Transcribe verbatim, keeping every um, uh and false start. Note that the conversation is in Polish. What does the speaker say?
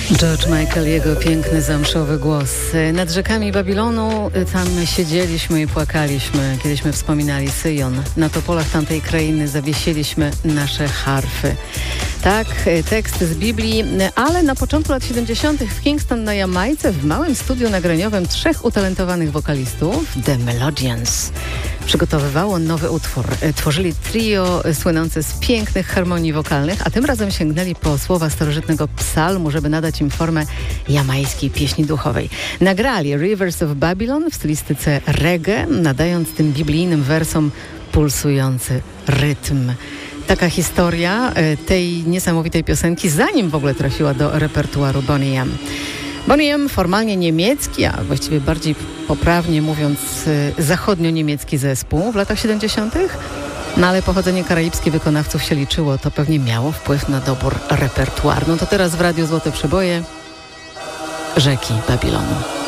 George Michael, jego piękny, zamszowy głos. Nad rzekami Babilonu tam siedzieliśmy i płakaliśmy, kiedyśmy wspominali Syjon. Na topolach tamtej krainy zawiesiliśmy nasze harfy. Tak, tekst z Biblii, ale na początku lat siedemdziesiątych w Kingston na Jamajce w małym studiu nagraniowym trzech utalentowanych wokalistów, The Melodians, przygotowywało nowy utwór. Tworzyli trio słynące z pięknych harmonii wokalnych, a tym razem sięgnęli po słowa starożytnego psalmu, żeby nadać im formę jamajskiej pieśni duchowej. Nagrali Rivers of Babylon w stylistyce reggae, nadając tym biblijnym wersom pulsujący rytm. Taka historia tej niesamowitej piosenki, zanim w ogóle trafiła do repertuaru Boney M. Boney M, formalnie niemiecki, a właściwie bardziej poprawnie mówiąc zachodnio-niemiecki zespół w latach siedemdziesiątych. No ale pochodzenie karaibskie wykonawców się liczyło, to pewnie miało wpływ na dobór repertuaru. No to teraz w Radiu Złote Przeboje Rzeki Babilonu.